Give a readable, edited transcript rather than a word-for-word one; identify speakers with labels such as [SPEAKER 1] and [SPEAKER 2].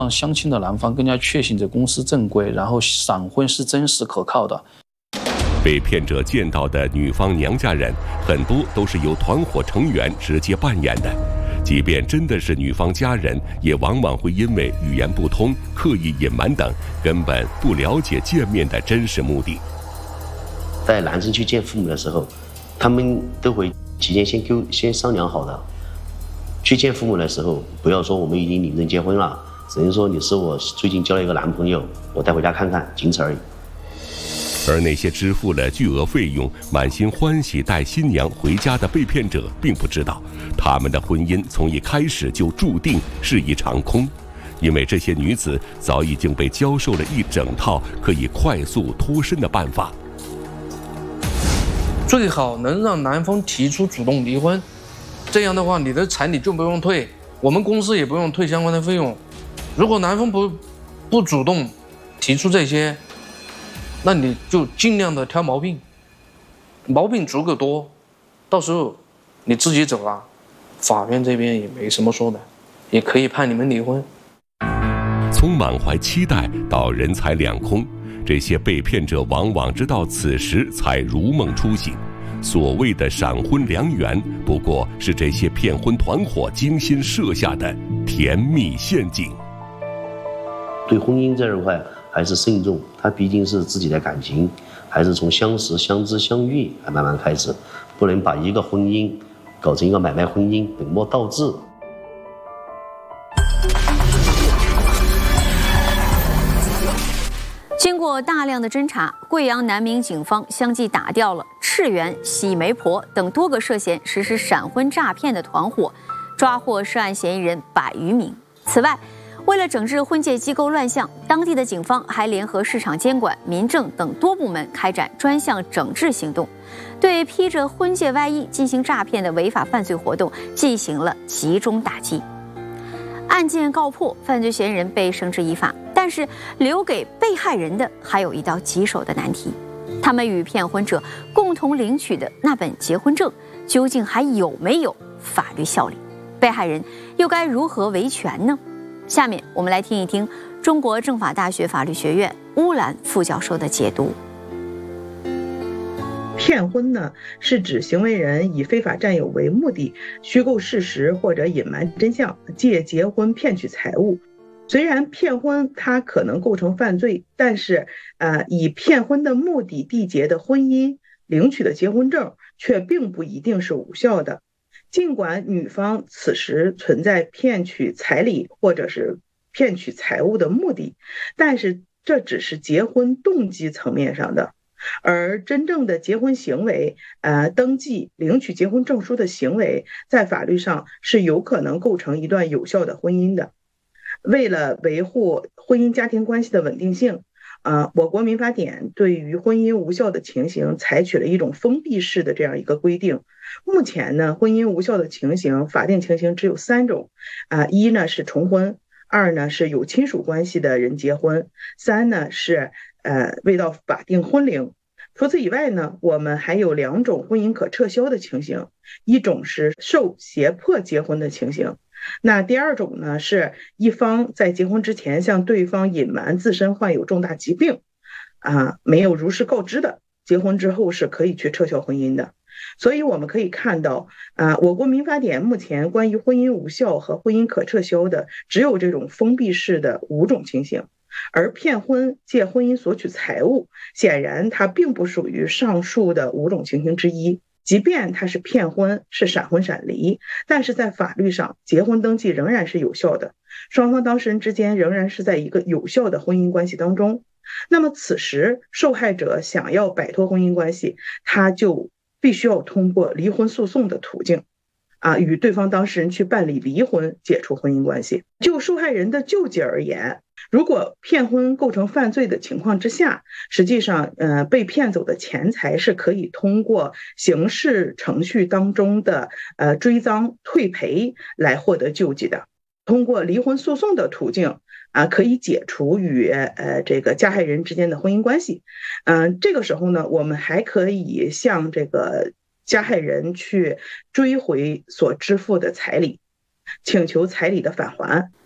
[SPEAKER 1] 让相亲的男方更加确信这公司正规，然后闪婚是真实可靠的。
[SPEAKER 2] 被骗者见到的女方娘家人，很多都是由团伙成员直接扮演的。即便真的是女方家人，也往往会因为语言不通、刻意隐瞒等，根本不了解见面的真实目的。
[SPEAKER 3] 带男生去见父母的时候，他们都会提前先商量好的。去见父母的时候，不要说我们已经领证结婚了，只能说你是我最近交了一个男朋友，我带回家看看，仅此而已。
[SPEAKER 2] 而那些支付了巨额费用、满心欢喜带新娘回家的被骗者，并不知道他们的婚姻从一开始就注定是一场空，因为这些女子早已经被教授了一整套可以快速脱身的办法。
[SPEAKER 4] 最好能让男方提出主动离婚，这样的话你的彩礼就不用退，我们公司也不用退相关的费用。如果男方不主动提出这些，那你就尽量的挑毛病，毛病足够多，到时候你自己走了，法院这边也没什么说的，也可以判你们离婚。
[SPEAKER 2] 从满怀期待到人财两空，这些被骗者往往直到此时才如梦初醒。所谓的闪婚良缘，不过是这些骗婚团伙精心设下的甜蜜陷阱。
[SPEAKER 3] 对婚姻这一块还是慎重，它毕竟是自己的感情，还是从相识、相知、相遇来慢慢开始，不能把一个婚姻搞成一个买卖婚姻，本末倒置。
[SPEAKER 5] 经过大量的侦查，贵阳南明警方相继打掉了赤源、喜媒婆等多个涉嫌实施闪婚诈骗的团伙，抓获涉案嫌疑人100余名。此外，为了整治婚介机构乱象，当地的警方还联合市场监管、民政等多部门开展专项整治行动，对披着婚介外衣进行诈骗的违法犯罪活动进行了集中打击。案件告破，犯罪嫌疑人被绳之以法，但是留给被害人的还有一道棘手的难题：他们与骗婚者共同领取的那本结婚证，究竟还有没有法律效力？被害人又该如何维权呢？下面我们来听一听中国政法大学法律学院乌兰副教授的解读。
[SPEAKER 6] 骗婚呢，是指行为人以非法占有为目的，虚构事实或者隐瞒真相，借结婚骗取财物。虽然骗婚它可能构成犯罪，但是以骗婚的目的缔结的婚姻、领取的结婚证却并不一定是无效的。尽管女方此时存在骗取彩礼或者是骗取财物的目的，但是这只是结婚动机层面上的，而真正的结婚行为，登记领取结婚证书的行为，在法律上是有可能构成一段有效的婚姻的。为了维护婚姻家庭关系的稳定性，我国民法典对于婚姻无效的情形采取了一种封闭式的这样一个规定。目前呢，婚姻无效的情形，法定情形只有3种，一呢是重婚，2呢是有亲属关系的人结婚，3呢是未到法定婚龄。除此以外呢，我们还有2种婚姻可撤销的情形，一种是受胁迫结婚的情形，那第2种呢，是一方在结婚之前向对方隐瞒自身患有重大疾病，没有如实告知的，结婚之后是可以去撤销婚姻的。所以我们可以看到，我国民法典目前关于婚姻无效和婚姻可撤销的，只有这种封闭式的5种情形。而骗婚借婚姻索取财物，显然它并不属于上述的5种情形之一。即便它是骗婚，是闪婚闪离，但是在法律上，结婚登记仍然是有效的，双方当事人之间仍然是在一个有效的婚姻关系当中。那么此时受害者想要摆脱婚姻关系，他就必须要通过离婚诉讼的途径，与对方当事人去办理离婚，解除婚姻关系。就受害人的救济而言，如果骗婚构成犯罪的情况之下，实际上被骗走的钱财是可以通过刑事程序当中的追赃退赔来获得救济的。通过离婚诉讼的途径可以解除与这个加害人之间的婚姻关系。这个时候呢，我们还可以向这个加害人去追回所支付的彩礼，请求彩礼的返还。